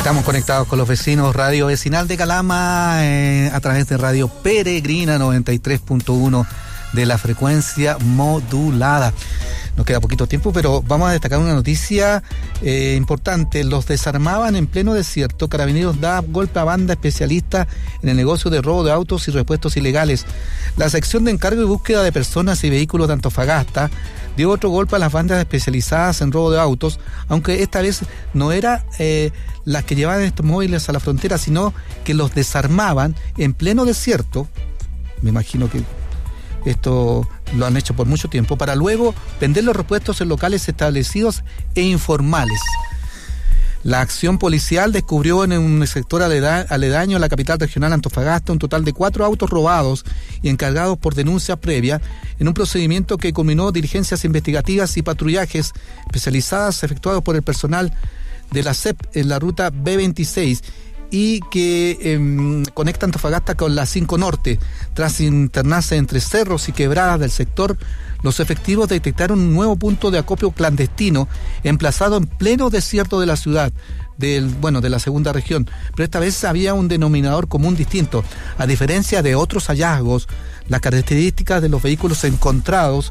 Estamos conectados con los vecinos, Radio Vecinal de Calama, a través de Radio Peregrina 93.1 de la frecuencia modulada. Nos queda poquito tiempo, pero vamos a destacar una noticia importante. Los desarmaban en pleno desierto. Carabineros da golpe a banda especialista en el negocio de robo de autos y repuestos ilegales. La sección de encargo y búsqueda de personas y vehículos de Antofagasta dio otro golpe a las bandas especializadas en robo de autos, aunque esta vez no era las que llevaban estos móviles a la frontera, sino que los desarmaban en pleno desierto. Me imagino que esto lo han hecho por mucho tiempo, para luego vender los repuestos en locales establecidos e informales. La acción policial descubrió en un sector aledaño a la capital regional Antofagasta un total de 4 autos robados y encargados por denuncia previa, en un procedimiento que culminó diligencias investigativas y patrullajes especializadas efectuados por el personal de la CEP en la ruta B26 y que conecta Antofagasta con la 5 Norte. Tras internarse entre cerros y quebradas del sector, los efectivos detectaron un nuevo punto de acopio clandestino emplazado en pleno desierto de la ciudad, de la segunda región. Pero esta vez había un denominador común distinto. A diferencia de otros hallazgos, las características de los vehículos encontrados,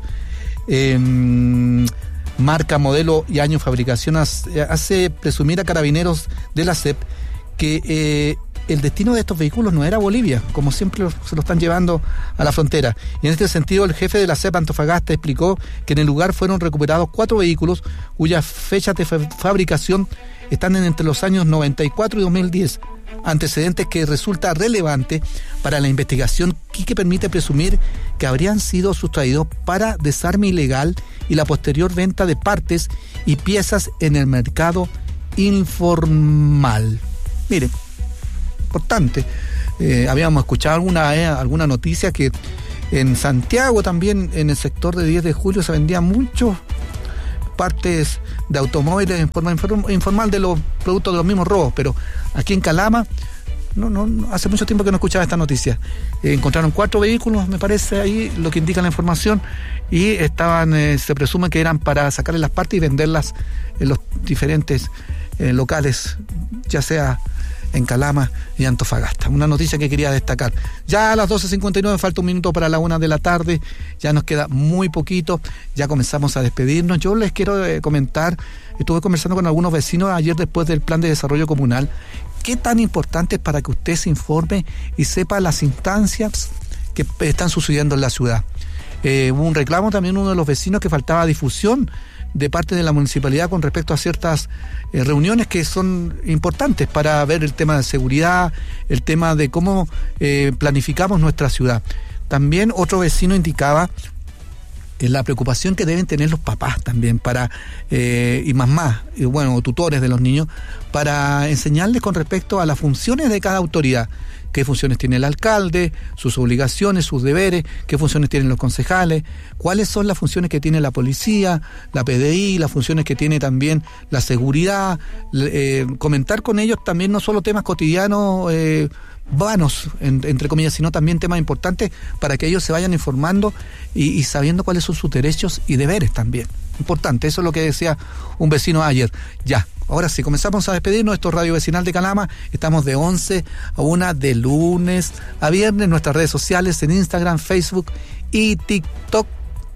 marca, modelo y año de fabricación, hace presumir a Carabineros de la CEP que el destino de estos vehículos no era Bolivia, como siempre se lo están llevando a la frontera. Y en este sentido, el jefe de la CEP Antofagasta explicó que en el lugar fueron recuperados 4 vehículos cuyas fechas de fabricación están entre los años 94 y 2010, antecedentes que resulta relevante para la investigación y que permite presumir que habrían sido sustraídos para desarme ilegal y la posterior venta de partes y piezas en el mercado informal. Mire, importante. Habíamos escuchado alguna noticia que en Santiago también, en el sector de 10 de julio, se vendían muchos partes de automóviles en forma informal de los productos de los mismos robos, pero aquí en Calama no hace mucho tiempo que no escuchaba esta noticia. Encontraron 4 vehículos, me parece, ahí lo que indica la información, y estaban, se presume que eran para sacarle las partes y venderlas en los diferentes locales, ya sea en Calama y Antofagasta. Una noticia que quería destacar. Ya a las 12:59, falta un minuto para la 1 de la tarde, ya nos queda muy poquito, ya comenzamos a despedirnos. Yo les quiero comentar, estuve conversando con algunos vecinos ayer después del plan de desarrollo comunal, qué tan importante es para que usted se informe y sepa las instancias que están sucediendo en la ciudad. Hubo un reclamo también uno de los vecinos que faltaba difusión de parte de la municipalidad con respecto a ciertas reuniones que son importantes para ver el tema de seguridad, el tema de cómo planificamos nuestra ciudad. También otro vecino indicaba la preocupación que deben tener los papás también para y mamás, tutores de los niños, para enseñarles con respecto a las funciones de cada autoridad. Qué funciones tiene el alcalde, sus obligaciones, sus deberes, qué funciones tienen los concejales, cuáles son las funciones que tiene la policía, la PDI, las funciones que tiene también la seguridad, comentar con ellos también no solo temas cotidianos, vanos, entre comillas, sino también temas importantes para que ellos se vayan informando y sabiendo cuáles son sus derechos y deberes también. Importante, eso es lo que decía un vecino ayer. Ya, ahora sí, comenzamos a despedirnos. Esto es Radio Vecinal de Calama. Estamos de 11 a 1 de lunes a viernes en nuestras redes sociales, en Instagram, Facebook y TikTok.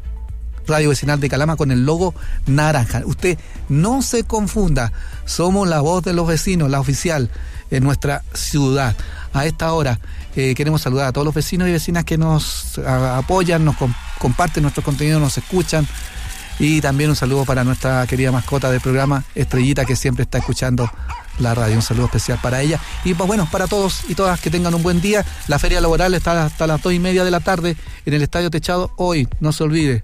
Radio Vecinal de Calama con el logo naranja. Usted no se confunda, somos la voz de los vecinos, la oficial en nuestra ciudad. A esta hora queremos saludar a todos los vecinos y vecinas que nos apoyan, nos comparten nuestro contenido, nos escuchan. Y también un saludo para nuestra querida mascota del programa, Estrellita, que siempre está escuchando la radio. Un saludo especial para ella. Y para todos y todas que tengan un buen día. La feria laboral está hasta las 2:30 de la tarde en el Estadio Techado. Hoy, no se olvide.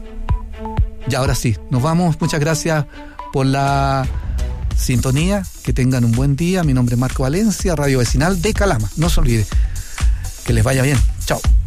Y ahora sí, nos vamos. Muchas gracias por la sintonía. Que tengan un buen día. Mi nombre es Marco Valencia, Radio Vecinal de Calama. No se olvide. Que les vaya bien. Chao.